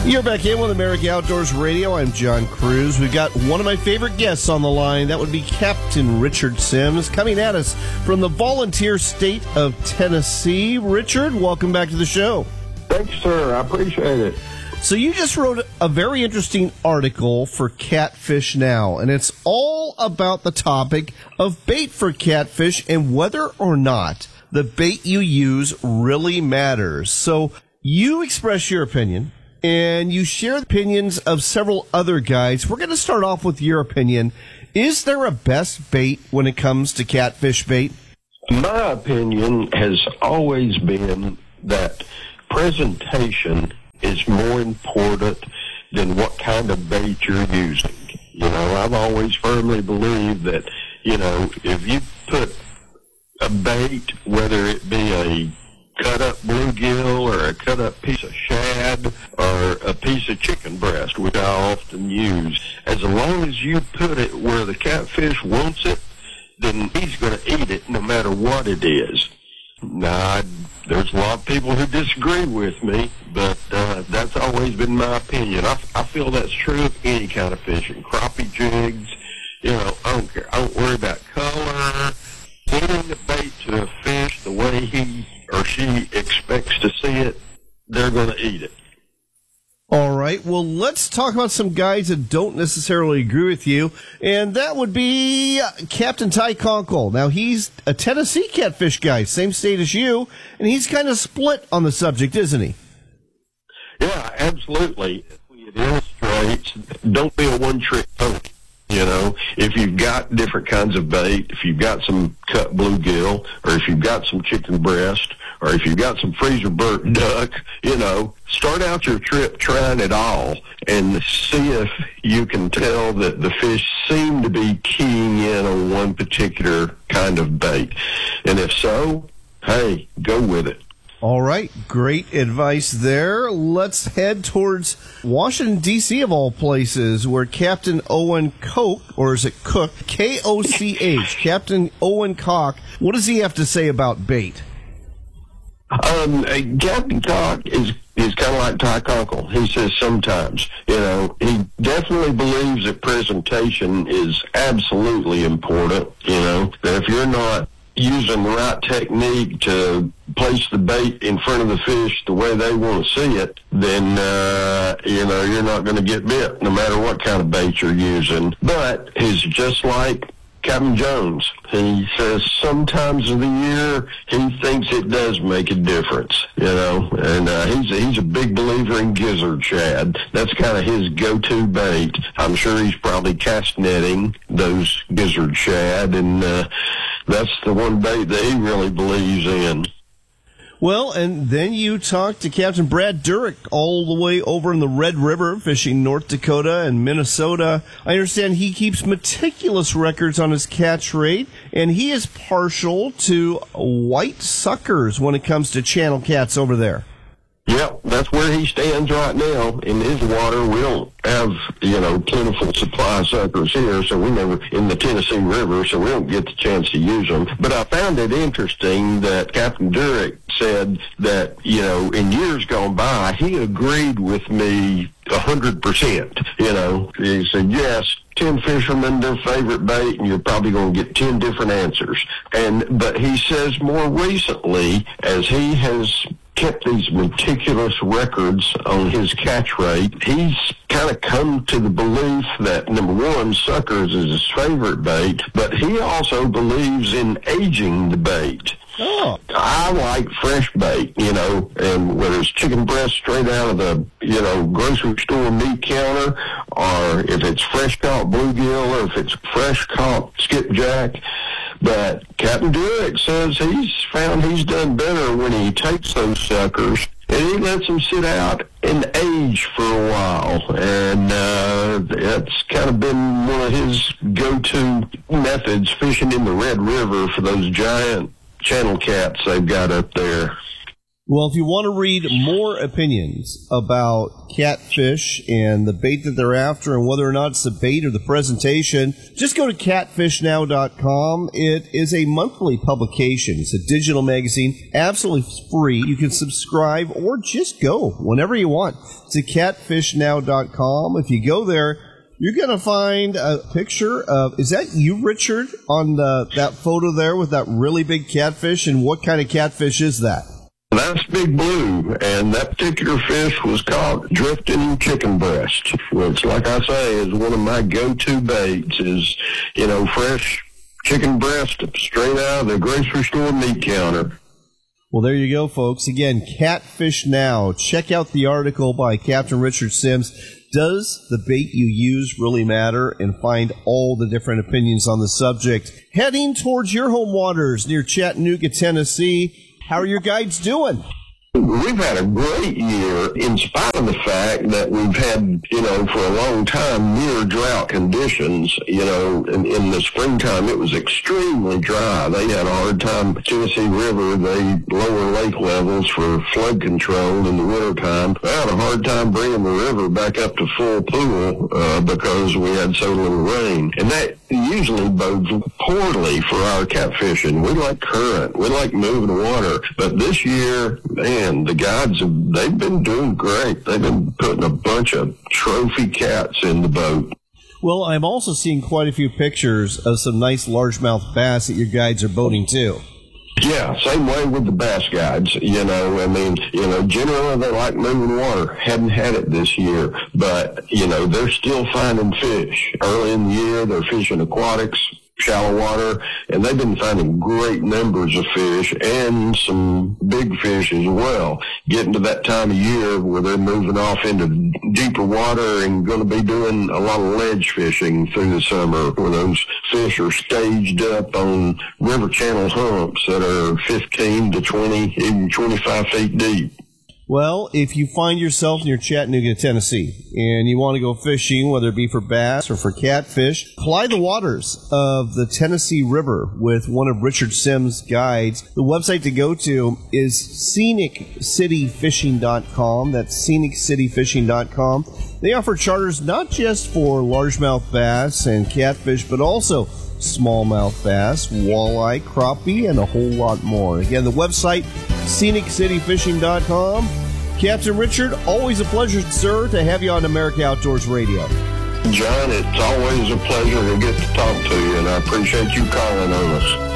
You're back in with American Outdoors Radio. I'm John Cruz. We've got one of my favorite guests on the line. That would be Captain Richard Sims, coming at us from the volunteer state of Tennessee. Richard, welcome back to the show. Thanks, sir. I appreciate it. So you just wrote a very interesting article for Catfish Now, and it's all about the topic of bait for catfish and whether or not the bait you use really matters. So you express your opinion, and you share the opinions of several other guys. We're going to start off with your opinion. Is there a best bait when it comes to catfish bait? My opinion has always been that presentation is more important than what kind of bait you're using. You know, I've always firmly believed that, you know, if you put a bait, whether it be a cut-up bluegill or a cut-up piece of shad or a piece of chicken breast, which I often use, as long as you put it where the catfish wants it, then he's going to eat it no matter what it is. Now, there's a lot of people who disagree with me, but that's always been my opinion. I feel that's true of any kind of fishing. Crappie jigs, you know, I don't care. I don't worry about color. Getting the bait to a fish the way he or she expects to see it, they're going to eat it. All right. Well, let's talk about some guys that don't necessarily agree with you, and that would be Captain Ty Conkle. Now, he's a Tennessee catfish guy, same state as you, and he's kind of split on the subject, isn't he? Yeah, absolutely. It illustrates, don't be a one-trick pony. You know, if you've got different kinds of bait, if you've got some cut bluegill, or if you've got some chicken breast, or if you've got some freezer burnt duck, you know, start out your trip trying it all and see if you can tell that the fish seem to be keying in on one particular kind of bait. And if so, hey, go with it. All right, great advice there. Let's head towards Washington, D.C., of all places, where Captain Owen Koch, or is it Cook, K-O-C-H, Captain Owen Koch, what does he have to say about bait? Captain Koch is kind of like Ty Conkle. He says sometimes, you know, he definitely believes that presentation is absolutely important, you know, that if you're not using the right technique to place the bait in front of the fish the way they want to see it, then, you know, you're not going to get bit no matter what kind of bait you're using. But he's just like Captain Jones. He says sometimes of the year he thinks it does make a difference, you know, and he's a big believer in gizzard shad. That's kind of his go-to bait. I'm sure he's probably cast netting those gizzard shad, and that's the one bait that he really believes in. Well, and then you talked to Captain Brad Durick all the way over in the Red River, fishing North Dakota and Minnesota. I understand he keeps meticulous records on his catch rate, and he is partial to white suckers when it comes to channel cats over there. Yep, that's where he stands right now. In his water, we don't have, you know, plentiful supply of suckers here, so we never, in the Tennessee River, so we don't get the chance to use them. But I found it interesting that Captain Durick said that, you know, in years gone by, he agreed with me 100%. You know, he said, yes, 10 fishermen, their favorite bait, and you're probably going to get 10 different answers. But he says more recently, as he has kept these meticulous records on his catch rate, he's kind of come to the belief that, number one, suckers is his favorite bait, but he also believes in aging the bait. Oh. I like fresh bait, you know, and whether it's chicken breast straight out of the, you know, grocery store meat counter, or if it's fresh caught bluegill, or if it's fresh caught skipjack. But Captain Durick says he's found he's done better when he takes those suckers and he lets them sit out and age for a while. And that's kind of been one of his go-to methods, fishing in the Red River for those giant channel cats they've got up there. Well, if you want to read more opinions about catfish and the bait that they're after and whether or not it's the bait or the presentation, just go to catfishnow.com. It is a monthly publication. It's a digital magazine, absolutely free. You can subscribe or just go whenever you want to catfishnow.com. If you go there, you're going to find a picture of, is that you, Richard, on that photo there with that really big catfish? And what kind of catfish is that? That's Big Blue, and that particular fish was caught drifting chicken breast, which, like I say, is one of my go-to baits, is, fresh chicken breast straight out of the grocery store meat counter. Well, there you go, folks. Again, Catfish Now. Check out the article by Captain Richard Sims. Does the bait you use really matter? And find all the different opinions on the subject. Heading towards your home waters near Chattanooga, Tennessee. How are your guides doing? We've had a great year in spite of the fact that we've had, for a long time near drought conditions. In the springtime it was extremely dry. They had a hard time. Tennessee River, they lower lake levels for flood control in the wintertime. They had a hard time bringing the river back up to full pool because we had so little rain. And that usually bodes poorly for our catfishing. We like current. We like moving water. But this year, man, the guides, they've been doing great. They've been putting a bunch of trophy cats in the boat. Well, I'm also seeing quite a few pictures of some nice largemouth bass that your guides are boating too. Yeah, same way with the bass guides. Generally they like moving water. Hadn't had it this year, but, they're still finding fish. Early in the year, they're fishing aquatics, shallow water, and they've been finding great numbers of fish and some big fish as well. Getting to that time of year where they're moving off into deeper water and going to be doing a lot of ledge fishing through the summer, where those fish are staged up on river channel humps that are 15 to 20, even 25 feet deep. Well, if you find yourself near Chattanooga, Tennessee, and you want to go fishing, whether it be for bass or for catfish, ply the waters of the Tennessee River with one of Richard Sims' guides. The website to go to is ScenicCityFishing.com. That's ScenicCityFishing.com. They offer charters not just for largemouth bass and catfish, but also smallmouth bass, walleye, crappie, and a whole lot more. Again, the website, ScenicCityFishing.com. Captain Richard, always a pleasure, sir, to have you on America Outdoors Radio. John, it's always a pleasure to get to talk to you, and I appreciate you calling on us.